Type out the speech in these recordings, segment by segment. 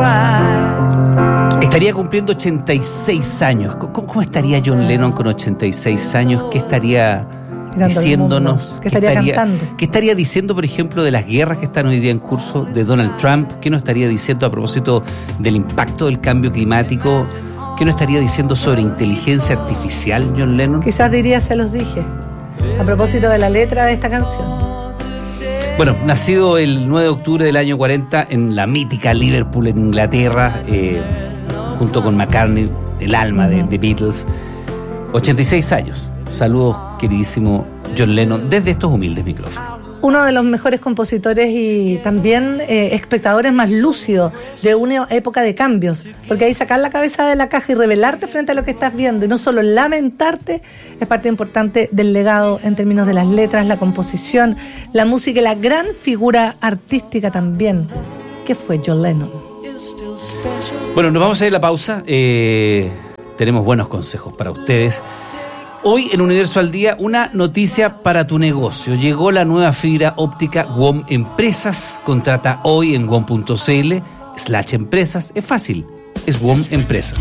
Estaría cumpliendo 86 años. ¿Cómo estaría John Lennon con 86 años? ¿Qué estaría diciéndonos? ¿Qué estaría cantando? ¿Qué estaría diciendo, por ejemplo, de las guerras que están hoy día en curso, de Donald Trump? ¿Qué nos estaría diciendo a propósito del impacto del cambio climático? ¿Qué nos estaría diciendo sobre inteligencia artificial, John Lennon? Quizás diría, se los dije, a propósito de la letra de esta canción. Bueno, nacido el 9 de octubre del año 40 en la mítica Liverpool, en Inglaterra, junto con McCartney, el alma de Beatles. 86 años. Saludos, queridísimo John Lennon, desde estos humildes micrófonos. Uno de los mejores compositores y también espectadores más lúcidos de una época de cambios, porque ahí sacar la cabeza de la caja y rebelarte frente a lo que estás viendo y no solo lamentarte es parte importante del legado en términos de las letras, la composición, la música y la gran figura artística también que fue John Lennon. Bueno, nos vamos a ir a la pausa. Tenemos buenos consejos para ustedes. Hoy en Universo al Día, una noticia para tu negocio. Llegó la nueva fibra óptica WOM Empresas. Contrata hoy en WOM.cl/empresas. Es fácil, es WOM Empresas.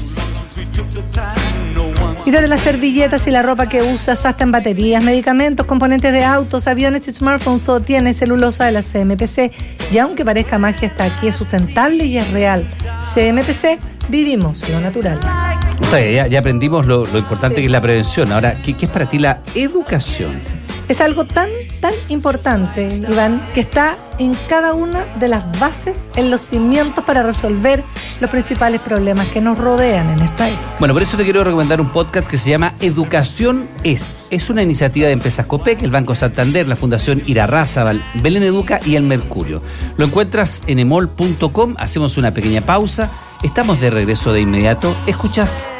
Y desde las servilletas y la ropa que usas hasta en baterías, medicamentos, componentes de autos, aviones y smartphones, todo tiene celulosa de la CMPC. Y aunque parezca magia, está aquí, es sustentable y es real. CMPC, vivimos lo natural. Ya aprendimos lo importante que es la prevención. Ahora, ¿qué es para ti la educación? Es algo tan importante, Iván, que está en cada una de las bases, en los cimientos para resolver los principales problemas que nos rodean en esta época. Bueno, por eso te quiero recomendar un podcast que se llama Educación Es. Es una iniciativa de Empresas Copec, el Banco Santander, la Fundación Irarrázaval, Belén Educa y El Mercurio. Lo encuentras en emol.com. Hacemos una pequeña pausa. Estamos de regreso de inmediato. Escuchas